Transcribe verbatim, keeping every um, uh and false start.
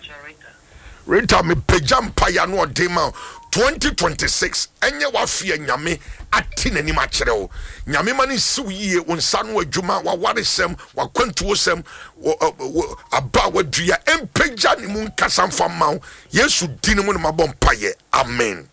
Rita me pejam paya no dema twenty twenty-six enye wafie nyame atine ni ma kire wo nyame mani siw yie wonsa no adwuma wa waresem wa kwantuo sem aba wadua empeja ni mu nkasa mfa mawo Yesu dini mu ne mabom paye amen.